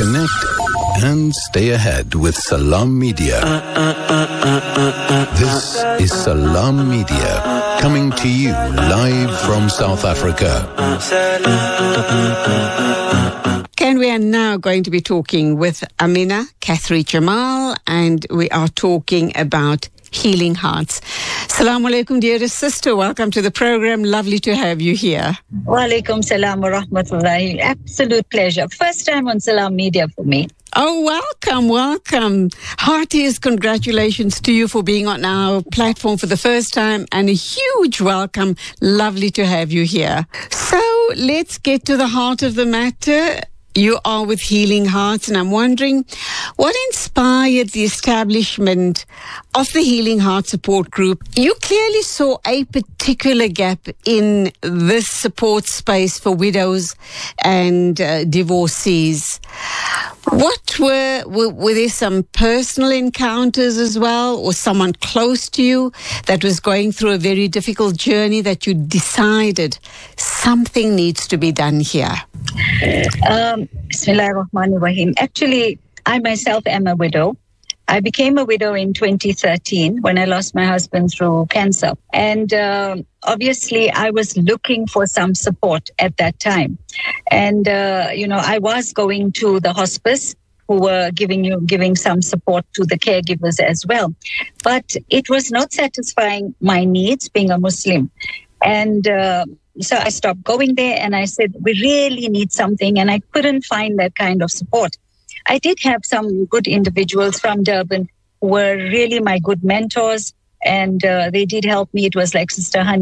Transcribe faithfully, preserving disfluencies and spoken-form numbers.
Connect and stay ahead with Salam Media. This is Salam Media, coming to you live from South Africa. And we are now going to be talking with Amina Kathri Jamal, and we are talking about healing hearts. Assalamu alaikum, dearest sister. Welcome to the program. Lovely to have you here. Wa alaikum salam wa rahmatullahi. Absolute pleasure. First time on Salam Media for me. Oh, welcome, welcome. Heartiest congratulations to you for being on our platform for the first time, and a huge welcome. Lovely to have you here. So let's get to the heart of the matter. You are with Healing Hearts, and I'm wondering what inspired the establishment of the Healing Heart Support Group. You clearly saw a particular gap in this support space for widows and uh, divorcees. What were, were, were there some personal encounters as well, or someone close to you that was going through a very difficult journey that you decided something needs to be done here? Um, Bismillahirrahmanirrahim. Actually, I myself am a widow. I became a widow in twenty thirteen when I lost my husband through cancer. And uh, obviously, I was looking for some support at that time. And, uh, you know, I was going to the hospice, who were giving you giving some support to the caregivers as well. But it was not satisfying my needs, being a Muslim. And uh, so I stopped going there, and I said, we really need something. And I couldn't find that kind of support. I did have some good individuals from Durban who were really my good mentors, and uh, they did help me. It was like Sister Honey.